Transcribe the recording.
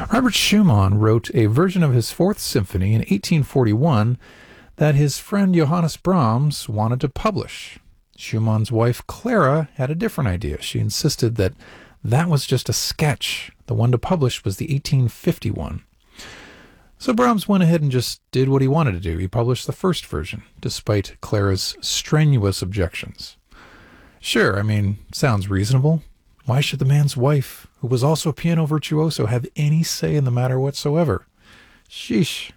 Robert Schumann wrote a version of his Fourth Symphony in 1841 that his friend Johannes Brahms wanted to publish. Schumann's wife Clara had a different idea. She insisted that that was just a sketch. The one to publish was the 1851. So Brahms went ahead and just did what he wanted to do. He published the first version, despite Clara's strenuous objections. Sure, sounds reasonable. Why should the man's wife, who was also a piano virtuoso, have any say in the matter whatsoever? Sheesh.